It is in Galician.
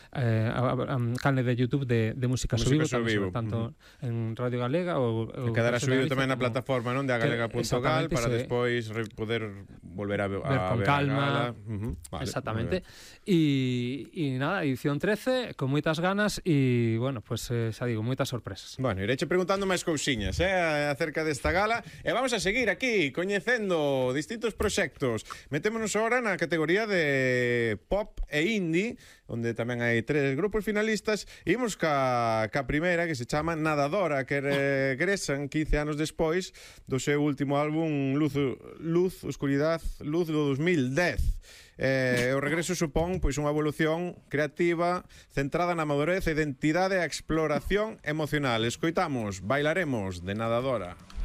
canle de YouTube de Música So Vivo, tanto en Radio Galega ou quedará subido tamén na plataforma, non, de agalega.gal, para despois poder volver a ver con calma. Vale, exactamente. E nada, edición 13 con moitas ganas e, bueno, pues xa digo, moitas sorpresas. Bueno, ireche preguntando máis cousiñas acerca desta gala e vamos a seguir aquí coñecendo distintos proxectos. Metémonos agora na categoría de pop e indie, onde tamén hai 3 grupos finalistas, e imos ca primeira, que se chama Nadadora, que regresan 15 anos despois do seu último álbum Luz, Oscuridad, Luz do 2010. O regreso supón pois unha evolución creativa centrada na madurez, a identidade e a exploración emocional. Escoitamos Bailaremos, de Nadadora.